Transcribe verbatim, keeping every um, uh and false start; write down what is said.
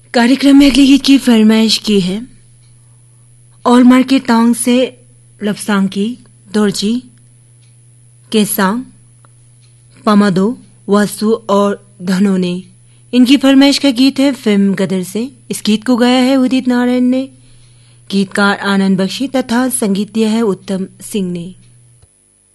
कार्यक्रम में अगले गीत की फरमाइश की है ऑल मार्केट टाउन से लपसांकी दोरजी केसांग पमादो वासु और धनो ने। इनकी फरमाइश का गीत है फिल्म गदर से। इस गीत को गाया है उदित नारायण ने, गीतकार आनंद बख्शी तथा संगीत दिया है उत्तम सिंह ने।